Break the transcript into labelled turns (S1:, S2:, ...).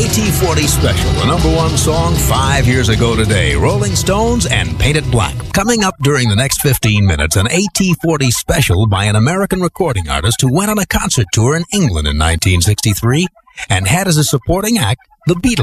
S1: AT40 Special, the #1 song 5 years ago today, Rolling Stones and Paint It Black. Coming up during the next 15 minutes, an AT40 Special by an American recording artist who went on a concert tour in England in 1963 and had as a supporting act the Beatles.